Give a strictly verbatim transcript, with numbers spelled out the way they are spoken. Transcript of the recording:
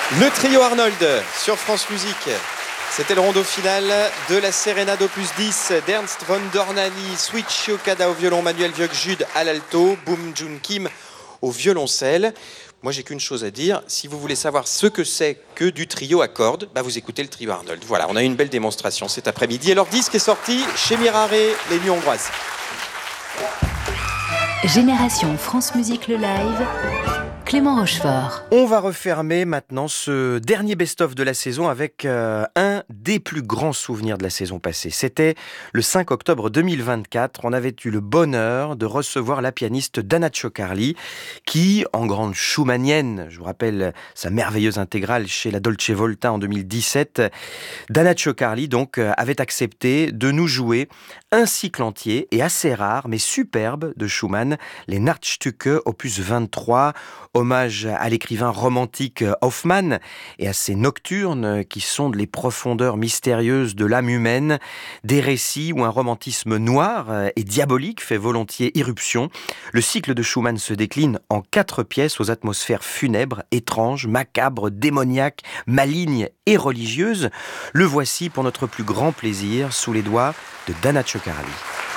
Le trio Arnold sur France Musique. C'était le rondo final de la Sérénade opus dix d'Ernst von Dornali, Switch Okada au violon, Manuel Vieuc-Jude à l'alto, Boom Jun Kim au violoncelle. Moi, j'ai qu'une chose à dire. Si vous voulez savoir ce que c'est que du trio à cordes, bah vous écoutez le trio Arnold. Voilà, on a eu une belle démonstration cet après-midi. Et leur disque est sorti chez Mirare, les nuits hongroises. Génération France Musique le live, Clément Rochefort. On va refermer maintenant ce dernier best-of de la saison avec euh, un des plus grands souvenirs de la saison passée. C'était le cinq octobre deux mille vingt-quatre. On avait eu le bonheur de recevoir la pianiste Dana Ciocarli qui, en grande schumannienne, je vous rappelle sa merveilleuse intégrale chez la Dolce Volta en deux mille dix-sept, Dana Ciocarli donc avait accepté de nous jouer un cycle entier et assez rare mais superbe de Schumann, les Nachtstücke opus vingt-trois, hommage à l'écrivain romantique Hoffmann et à ses nocturnes qui sondent les profondeurs mystérieuses de l'âme humaine, des récits où un romantisme noir et diabolique fait volontiers irruption. Le cycle de Schumann se décline en quatre pièces aux atmosphères funèbres, étranges, macabres, démoniaques, malignes et religieuses. Le voici pour notre plus grand plaisir sous les doigts de Dana Ciocarli.